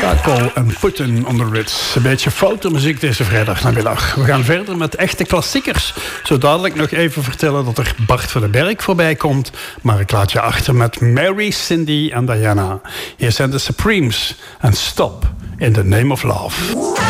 Taco en Putin on the Ritz. Een beetje foute muziek deze vrijdagmiddag. We gaan verder met echte klassiekers. Zo dadelijk nog even vertellen dat er Bart van den Berg voorbij komt. Maar ik laat je achter met Mary, Cindy en Diana. Hier zijn de Supremes en Stop in the Name of Love.